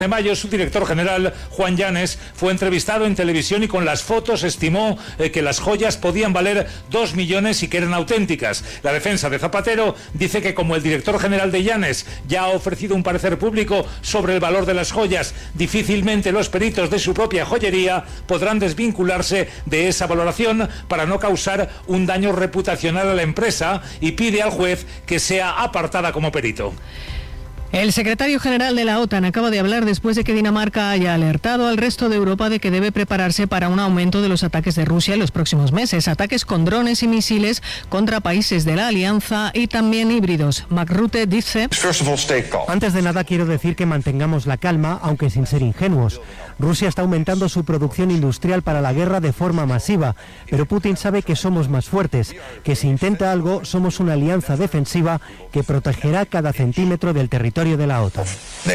De mayo, su director general, Juan Llanes, fue entrevistado en televisión y con las fotos estimó que las joyas podían valer 2 millones y que eran auténticas. La defensa de Zapatero dice que como el director general de Llanes ya ha ofrecido un parecer público sobre el valor de las joyas, difícilmente los peritos de su propia joyería podrán desvincularse de esa valoración para no causar un daño reputacional a la empresa y pide al juez que sea apartada como perito. El secretario general de la OTAN acaba de hablar después de que Dinamarca haya alertado al resto de Europa de que debe prepararse para un aumento de los ataques de Rusia en los próximos meses. Ataques con drones y misiles contra países de la alianza y también híbridos. Mark Rutte dice: antes de nada quiero decir que mantengamos la calma, aunque sin ser ingenuos. Rusia está aumentando su producción industrial para la guerra de forma masiva, pero Putin sabe que somos más fuertes, que si intenta algo somos una alianza defensiva que protegerá cada centímetro del territorio de la OTAN.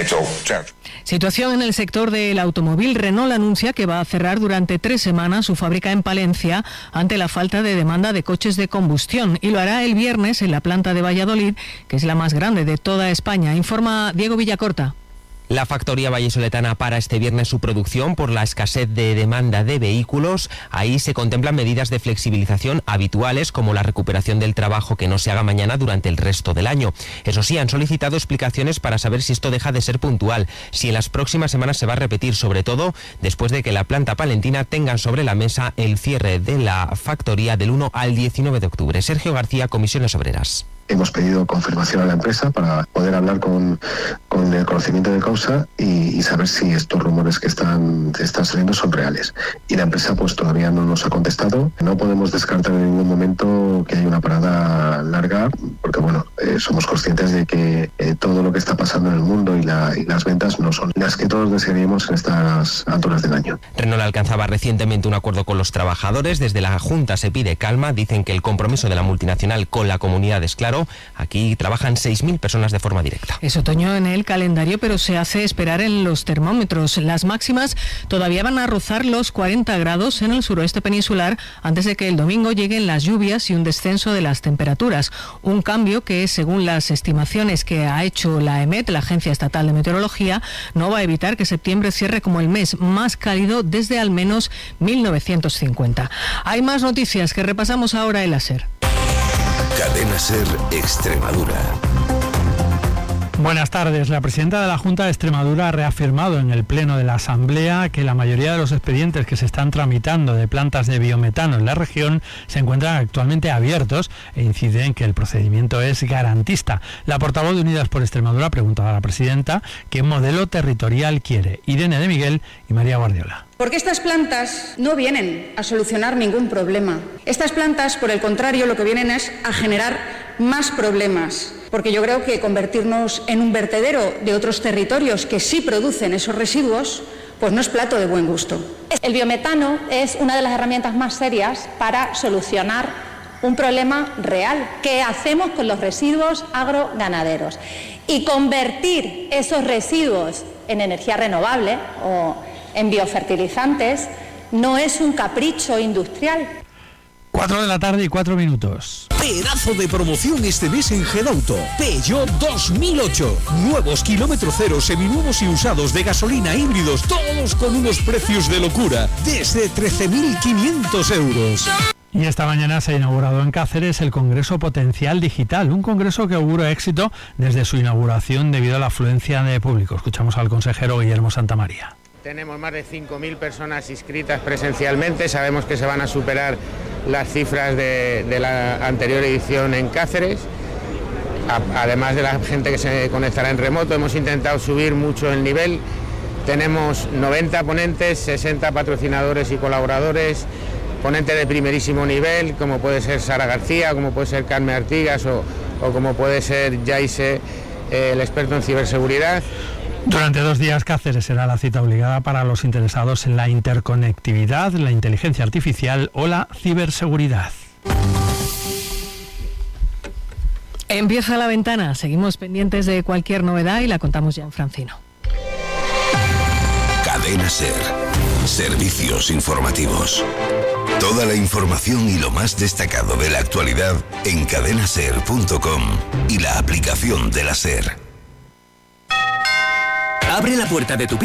Situación en el sector del automóvil. Renault anuncia que va a cerrar durante 3 semanas su fábrica en Palencia ante la falta de demanda de coches de combustión, y lo hará el viernes en la planta de Valladolid, que es la más grande de toda España. Informa Diego Villacorta. La factoría vallisoletana para este viernes su producción por la escasez de demanda de vehículos. Ahí se contemplan medidas de flexibilización habituales, como la recuperación del trabajo que no se haga mañana durante el resto del año. Eso sí, han solicitado explicaciones para saber si esto deja de ser puntual, si en las próximas semanas se va a repetir, sobre todo después de que la planta palentina tengan sobre la mesa el cierre de la factoría del 1 al 19 de octubre. Sergio García, Comisiones Obreras. Hemos pedido confirmación a la empresa para poder hablar con el conocimiento de causa y saber si estos rumores que están saliendo son reales. Y la empresa pues todavía no nos ha contestado. No podemos descartar en ningún momento que haya una parada larga, porque somos conscientes de que todo lo que está pasando en el mundo y las ventas no son las que todos desearíamos en estas alturas del año. Renault alcanzaba recientemente un acuerdo con los trabajadores. Desde la Junta se pide calma. Dicen que el compromiso de la multinacional con la comunidad es claro. Aquí trabajan 6.000 personas de forma directa. Es otoño en el calendario, pero se hace esperar en los termómetros. Las máximas todavía van a rozar los 40 grados en el suroeste peninsular antes de que el domingo lleguen las lluvias y un descenso de las temperaturas. Un cambio que, según las estimaciones que ha hecho la EMET, la Agencia Estatal de Meteorología, no va a evitar que septiembre cierre como el mes más cálido desde al menos 1950. Hay más noticias que repasamos ahora en la SER. Cadena SER Extremadura. Buenas tardes. La presidenta de la Junta de Extremadura ha reafirmado en el Pleno de la Asamblea que la mayoría de los expedientes que se están tramitando de plantas de biometano en la región se encuentran actualmente abiertos e incide en que el procedimiento es garantista. La portavoz de Unidas por Extremadura ha preguntado a la presidenta qué modelo territorial quiere. Irene de Miguel y María Guardiola. Porque estas plantas no vienen a solucionar ningún problema. Estas plantas, por el contrario, lo que vienen es a generar más problemas. Porque yo creo que convertirnos en un vertedero de otros territorios que sí producen esos residuos, pues no es plato de buen gusto. El biometano es una de las herramientas más serias para solucionar un problema real. ¿Qué hacemos con los residuos agroganaderos? Y convertir esos residuos en energía renovable o en biofertilizantes no es un capricho industrial. 4 de la tarde y 4 minutos. Pedazo de promoción este mes en Gedauto. Peugeot 2008. Nuevos kilómetro cero, seminuevos y usados de gasolina, híbridos, todos con unos precios de locura. Desde 13.500 euros. Y esta mañana se ha inaugurado en Cáceres el Congreso Potencial Digital, un congreso que augura éxito desde su inauguración debido a la afluencia de público. Escuchamos al consejero Guillermo Santamaría. Tenemos más de 5.000 personas inscritas presencialmente. Sabemos que se van a superar las cifras de la anterior edición en Cáceres. Además de la gente que se conectará en remoto, hemos intentado subir mucho el nivel. Tenemos 90 ponentes, 60 patrocinadores y colaboradores, ponentes de primerísimo nivel, como puede ser Sara García, como puede ser Carmen Artigas o como puede ser Yaise, el experto en ciberseguridad. Durante 2 días, Cáceres será la cita obligada para los interesados en la interconectividad, la inteligencia artificial o la ciberseguridad. Empieza La Ventana. Seguimos pendientes de cualquier novedad y la contamos ya en Francino. Cadena SER. Servicios informativos. Toda la información y lo más destacado de la actualidad en cadenaser.com y la aplicación de la SER. Abre la puerta de tu